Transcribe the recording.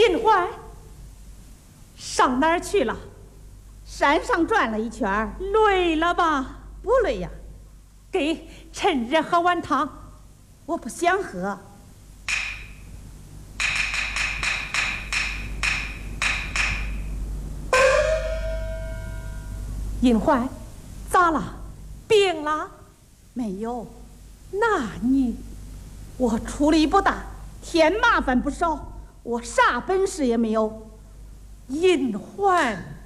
银环上哪儿去了？ 山上转了一圈， 累了吧？ 不累呀。 给趁热喝碗汤。 我不想喝。 银环，咋了？病了？ 没有。 那你， 我出力不大，添麻烦不少，我啥本事也没有。 银环。